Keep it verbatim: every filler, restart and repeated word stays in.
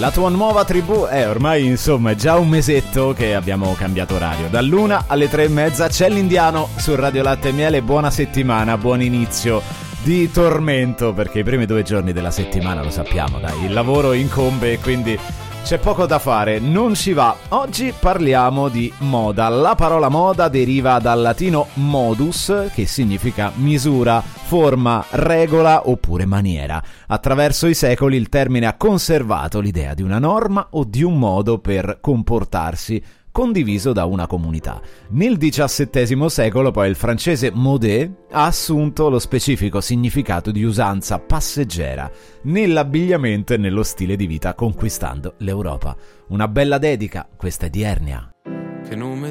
La tua nuova tribù, eh ormai insomma è già un mesetto che abbiamo cambiato orario. Dall'una alle tre e mezza c'è l'Indiano su Radio Latte e Miele. Buona settimana, buon inizio di tormento, perché i primi due giorni della settimana lo sappiamo, dai, il lavoro incombe e quindi c'è poco da fare, non ci va. Oggi parliamo di moda. La parola moda deriva dal latino modus, che significa misura, forma, regola oppure maniera. Attraverso i secoli il termine ha conservato l'idea di una norma o di un modo per comportarsi condiviso da una comunità. Nel diciassettesimo secolo poi il francese modé ha assunto lo specifico significato di usanza passeggera nell'abbigliamento e nello stile di vita, conquistando l'Europa. Una bella dedica, questa è di Ernia. Che nome